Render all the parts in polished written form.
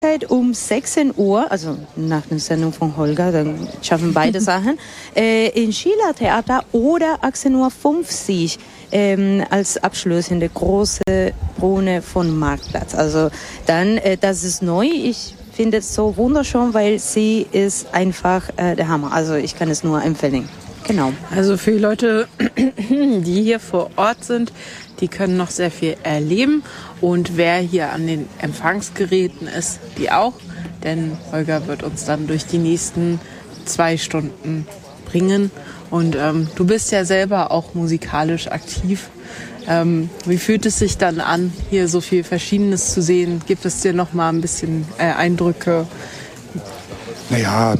um 16 Uhr, also nach der Sendung von Holger, dann schaffen beide Sachen, in Schiller Theater oder 18.50 Uhr als Abschluss in der großen Bühne von Marktplatz. Also dann, das ist neu. Ich finde es so wunderschön, weil sie ist einfach der Hammer. Also ich kann es nur empfehlen. Genau. Also für die Leute, die hier vor Ort sind, die können noch sehr viel erleben. Und wer hier an den Empfangsgeräten ist, die auch. Denn Holger wird uns dann durch die nächsten 2 Stunden bringen. Und du bist ja selber auch musikalisch aktiv. Wie fühlt es sich dann an, hier so viel Verschiedenes zu sehen? Gibt es dir noch mal ein bisschen Eindrücke? Naja,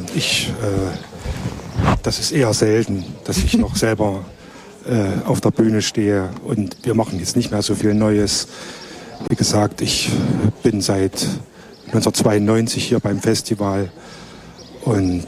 das ist eher selten, dass ich noch selber auf der Bühne stehe. Und wir machen jetzt nicht mehr so viel Neues. Wie gesagt, ich bin seit 1992 hier beim Festival. Und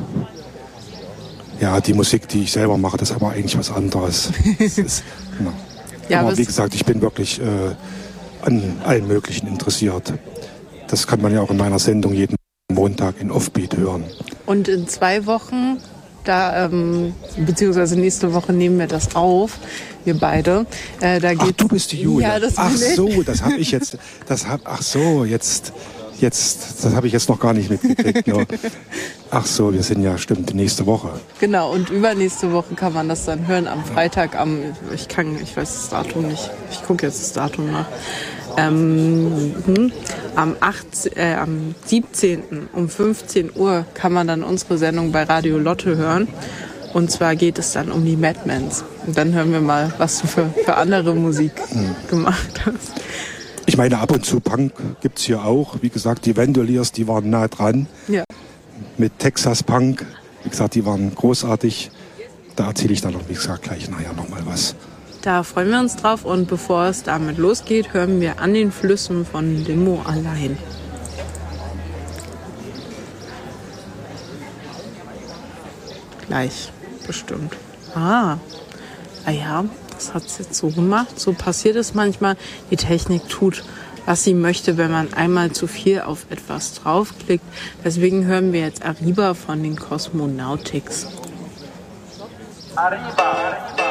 ja, die Musik, die ich selber mache, das ist aber eigentlich was anderes. Ja, aber wie gesagt, ich bin wirklich an allem Möglichen interessiert. Das kann man ja auch in meiner Sendung jeden Montag in Offbeat hören. Und in 2 Wochen, beziehungsweise nächste Woche nehmen wir das auf, wir beide. Ach, du bist die Julia. Ja, das ach bin ich. So, das habe ich jetzt. Das habe ich jetzt noch gar nicht mitgekriegt. Nur. Ach so, wir sind ja, stimmt, nächste Woche. Genau, und übernächste Woche kann man das dann hören am Freitag ich weiß das Datum nicht, ich gucke jetzt das Datum nach. Am 17. um 15 Uhr kann man dann unsere Sendung bei Radio Lotte hören. Und zwar geht es dann um die Madmans. Und dann hören wir mal, was du für andere Musik gemacht hast. Ich meine, ab und zu Punk gibt es hier auch. Wie gesagt, die Vandaliers, die waren nah dran. Ja. Mit Texas Punk. Wie gesagt, die waren großartig. Da erzähle ich dann noch, wie gesagt, gleich nachher noch mal was. Da freuen wir uns drauf. Und bevor es damit losgeht, hören wir An den Flüssen von Limo allein. Gleich, bestimmt. Ah ja, das hat es jetzt so gemacht. So passiert es manchmal. Die Technik tut, was sie möchte, wenn man einmal zu viel auf etwas draufklickt. Deswegen hören wir jetzt Arriba von den Cosmonautics. Arriba, Arriba.